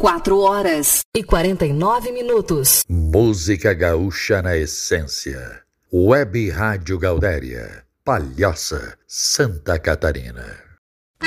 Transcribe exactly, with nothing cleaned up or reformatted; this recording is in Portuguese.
quatro horas e quarenta e nove minutos. Música gaúcha na essência. Web Rádio Gaudéria, Palhoça, Santa Catarina.